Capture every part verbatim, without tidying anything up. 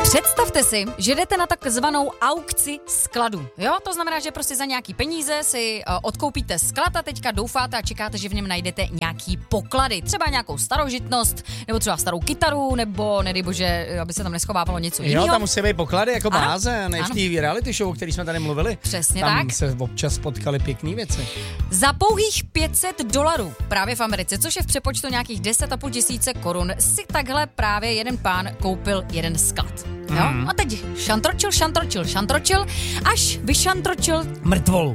Představte si, že jdete na takzvanou aukci skladu. Jo, to znamená, že prostě za nějaký peníze si uh, odkoupíte sklad a teďka doufáte a čekáte, že v něm najdete nějaký poklady. Třeba nějakou starožitnost, nebo třeba starou kytaru, nebo nedej bože, aby se tam neschovávalo něco jiného. Jo, tam musí být poklady jako Ano, báze, než v té reality show, o který jsme tady mluvili. Přesně tam tak. se občas potkali pěkný věci. Za pouhých pět set dolarů právě v Americe, což je v přepočtu nějakých deset a půl tisíce korun, si takhle právě jeden pán koupil jeden sklad. Jo? Mm. A teď šantročil, šantročil, šantročil, až vyšantročil Mrtvolu.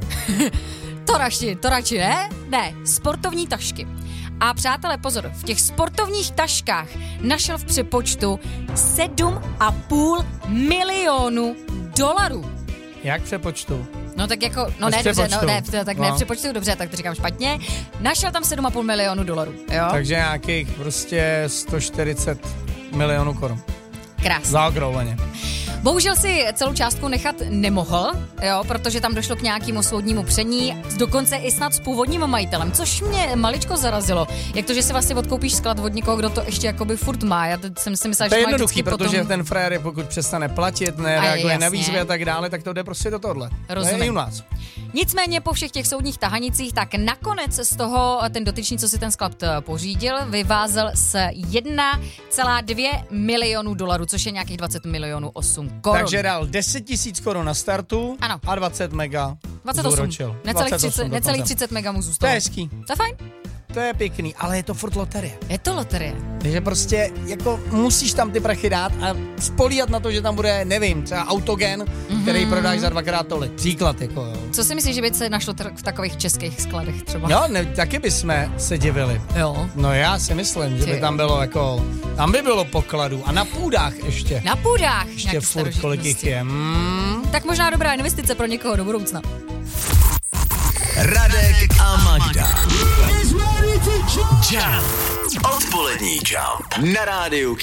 to radši, to radši ne? Ne, sportovní tašky. A přátelé, pozor, v těch sportovních taškách našel v přepočtu sedm a půl milionu dolarů. Jak v přepočtu? No tak jako, no Až ne, dobře, no, přepočtu. ne, to, tak No. ne v přepočtu, dobře, tak to říkám špatně. Našel tam sedm a půl milionu dolarů, jo? Takže nějakých prostě sto čtyřicet milionů korun. Krásně. Zaokrouhleně. Bohužel si celou částku nechat nemohl, jo, protože tam došlo k nějakému soudnímu pření, dokonce i snad s původním majitelem, což mě maličko zarazilo. Jak to, že si vlastně odkoupíš sklad od někoho, kdo to ještě jakoby furt má. Já teď jsem si myslela, To je že má jednoduchý, vždycky protože potom... ten frér, pokud přestane platit, nereaguje na výzvy a tak dále, tak to jde prostě do tohle. Rozumím. To je i u nás. Nicméně po všech těch soudních tahanicích, tak nakonec z toho ten dotyčný, co si ten sklad pořídil, vyvázel s jedna celá dvě milionu dolarů, což je nějakých dvacet milionů osm korun. Takže dal deset tisíc korun na startu Ano. a dvacet mega dvacet osm. zúročil. Necelých dvacet osm třicet, dokonce. necelých třicet mega mu To zůstalo. je hezký, To je fajn. to je pěkný, ale je to furt loterie. Je to loterie. Takže prostě jako musíš tam ty prachy dát a spolíhat na to, že tam bude, nevím, třeba autogen, mm-hmm. který prodáš za dvakrát tolik. Příklad, jako jo. Co si myslíš, že by se našlo tr- v takových českých skladech třeba? No, ne, taky bychom se divili. Jo. No já si myslím, že by Ty. tam bylo jako, tam by bylo pokladů a na půdách ještě. Na půdách. Ještě nějaký furt, kolik jich starožitnosti. je. Mm. Tak možná dobrá investice pro někoho do budoucna. Radek a Magda. Jump. Odpolední Jump na rádiu